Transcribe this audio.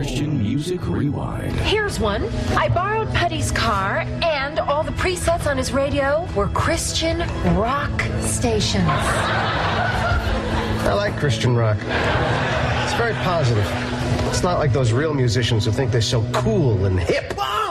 Christian Music Rewind. Here's one. I borrowed Putty's car, and all the presets on his radio were Christian rock stations. I like Christian rock. It's very positive. It's not like those real musicians who think they're so cool and hip.